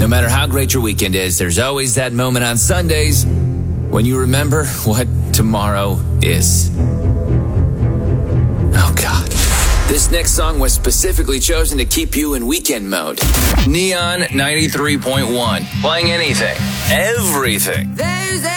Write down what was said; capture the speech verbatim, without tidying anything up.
No matter how great your weekend is, there's always that moment on Sundays when you remember what tomorrow is. Oh, God. This next song was specifically chosen to keep you in weekend mode. Neon ninety-three point one. Playing anything, everything. There's